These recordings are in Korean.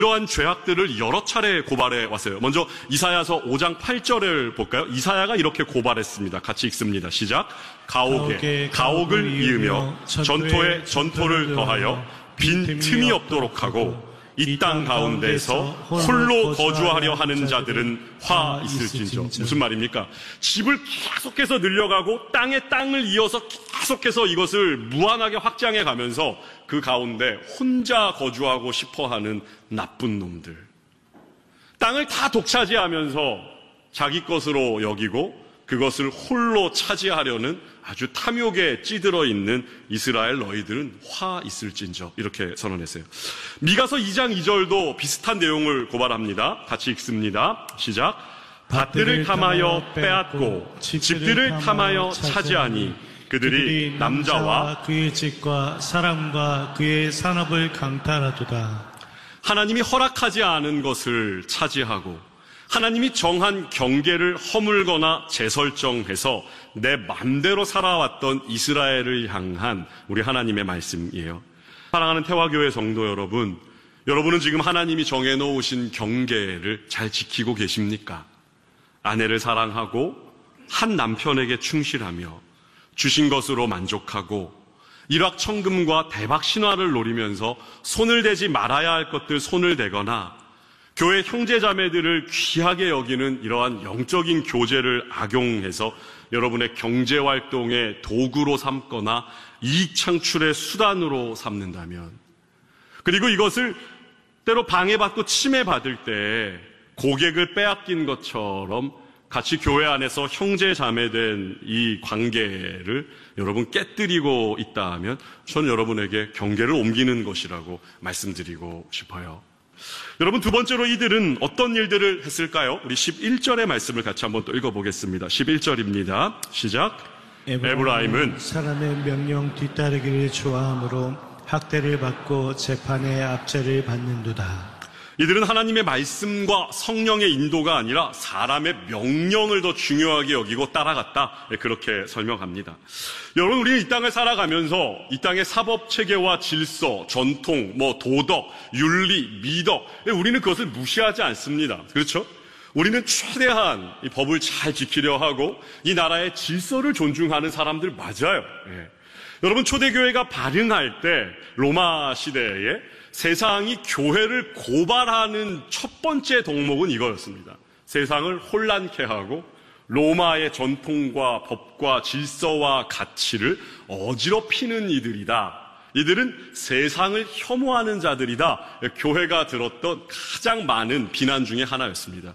이러한 죄악들을 여러 차례 고발해 왔어요. 먼저 이사야서 5장 8절을 볼까요? 이사야가 이렇게 고발했습니다. 같이 읽습니다. 시작. 가옥을 이으며 전토에 전토를 더하여 빈 틈이 없도록 하고 이 땅 가운데서 홀로 거주하려 하는 자들은 화 있을진저. 무슨 말입니까? 집을 계속해서 늘려가고 땅에 땅을 이어서 계속해서 이것을 무한하게 확장해 가면서 그 가운데 혼자 거주하고 싶어하는 나쁜 놈들. 땅을 다 독차지하면서 자기 것으로 여기고 그것을 홀로 차지하려는 아주 탐욕에 찌들어 있는 이스라엘 너희들은 화 있을진저, 이렇게 선언했어요. 미가서 2장 2절도 비슷한 내용을 고발합니다. 같이 읽습니다. 시작. 밭들을 탐하여 빼앗고 집들을 탐하여 차지하니 그들이 남자와 그의 집과 사람과 그의 산업을 강탈하도다. 하나님이 허락하지 않은 것을 차지하고 하나님이 정한 경계를 허물거나 재설정해서 내 맘대로 살아왔던 이스라엘을 향한 우리 하나님의 말씀이에요. 사랑하는 태화교회 성도 여러분, 여러분은 지금 하나님이 정해놓으신 경계를 잘 지키고 계십니까? 아내를 사랑하고 한 남편에게 충실하며 주신 것으로 만족하고 일확천금과 대박신화를 노리면서 손을 대지 말아야 할 것들 손을 대거나 교회 형제자매들을 귀하게 여기는 이러한 영적인 교제를 악용해서 여러분의 경제활동의 도구로 삼거나 이익 창출의 수단으로 삼는다면, 그리고 이것을 때로 방해받고 침해받을 때 고객을 빼앗긴 것처럼 같이 교회 안에서 형제자매된 이 관계를 여러분 깨뜨리고 있다 하면 저는 여러분에게 경계를 옮기는 것이라고 말씀드리고 싶어요. 여러분, 두 번째로 이들은 어떤 일들을 했을까요? 우리 11절의 말씀을 같이 한번 또 읽어보겠습니다. 11절입니다. 시작. 에브라임은 사람의 명령 뒤따르기를 좋아하므로 학대를 받고 재판의 압제를 받는도다. 이들은 하나님의 말씀과 성령의 인도가 아니라 사람의 명령을 더 중요하게 여기고 따라갔다, 그렇게 설명합니다. 여러분, 우리는 이 땅을 살아가면서 이 땅의 사법체계와 질서, 전통, 도덕, 윤리, 미덕, 우리는 그것을 무시하지 않습니다. 그렇죠? 우리는 최대한 이 법을 잘 지키려 하고 이 나라의 질서를 존중하는 사람들 맞아요. 여러분, 초대교회가 발흥할 때 로마 시대에 세상이 교회를 고발하는 첫 번째 덕목은 이거였습니다. 세상을 혼란케 하고 로마의 전통과 법과 질서와 가치를 어지럽히는 이들이다. 이들은 세상을 혐오하는 자들이다. 교회가 들었던 가장 많은 비난 중에 하나였습니다.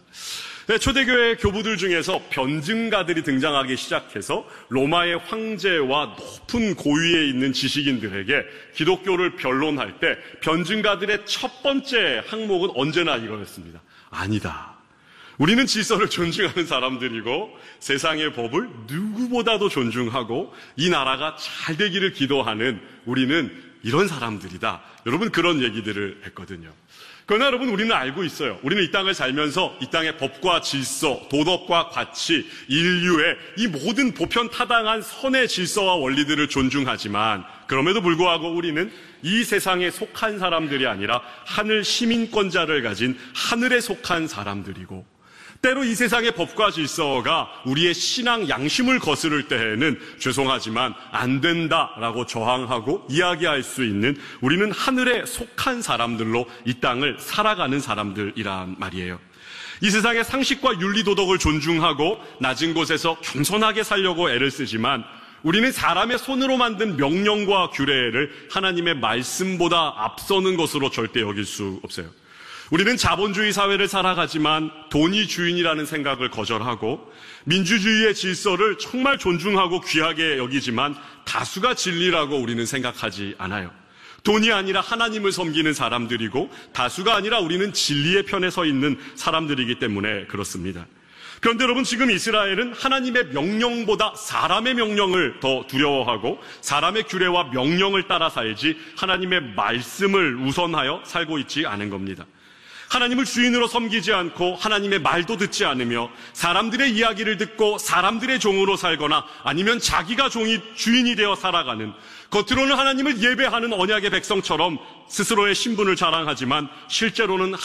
초대교회 교부들 중에서 변증가들이 등장하기 시작해서 로마의 황제와 높은 고위에 있는 지식인들에게 기독교를 변론할 때 변증가들의 첫 번째 항목은 언제나 이거였습니다. 아니다. 우리는 질서를 존중하는 사람들이고 세상의 법을 누구보다도 존중하고 이 나라가 잘 되기를 기도하는 우리는 이런 사람들이다. 여러분, 그런 얘기들을 했거든요. 그러나 여러분, 우리는 알고 있어요. 우리는 이 땅을 살면서 이 땅의 법과 질서, 도덕과 가치, 인류의 이 모든 보편타당한 선의 질서와 원리들을 존중하지만 그럼에도 불구하고 우리는 이 세상에 속한 사람들이 아니라 하늘 시민권자를 가진 하늘에 속한 사람들이고, 때로 이 세상의 법과 질서가 우리의 신앙 양심을 거스를 때에는 죄송하지만 안 된다라고 저항하고 이야기할 수 있는 우리는 하늘에 속한 사람들로 이 땅을 살아가는 사람들이란 말이에요. 이 세상의 상식과 윤리 도덕을 존중하고 낮은 곳에서 겸손하게 살려고 애를 쓰지만 우리는 사람의 손으로 만든 명령과 규례를 하나님의 말씀보다 앞서는 것으로 절대 여길 수 없어요. 우리는 자본주의 사회를 살아가지만 돈이 주인이라는 생각을 거절하고 민주주의의 질서를 정말 존중하고 귀하게 여기지만 다수가 진리라고 우리는 생각하지 않아요. 돈이 아니라 하나님을 섬기는 사람들이고 다수가 아니라 우리는 진리의 편에 서 있는 사람들이기 때문에 그렇습니다. 그런데 여러분, 지금 이스라엘은 하나님의 명령보다 사람의 명령을 더 두려워하고 사람의 규례와 명령을 따라 살지 하나님의 말씀을 우선하여 살고 있지 않은 겁니다. 하나님을 주인으로 섬기지 않고 하나님의 말도 듣지 않으며 사람들의 이야기를 듣고 사람들의 종으로 살거나 아니면 자기가 주인이 되어 살아가는, 겉으로는 하나님을 예배하는 언약의 백성처럼 스스로의 신분을 자랑하지만 실제로는